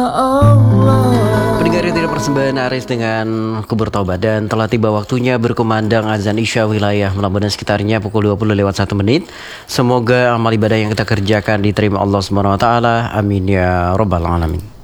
Pendengar yang tidak persembahan Aris dengan kubur taubat, dan telah tiba waktunya berkumandang azan Isya wilayah Melabuh dan sekitarnya pukul 20:01. Semoga amal ibadah yang kita kerjakan diterima Allah Subhanahu wa taala. Amin ya rabbal alamin.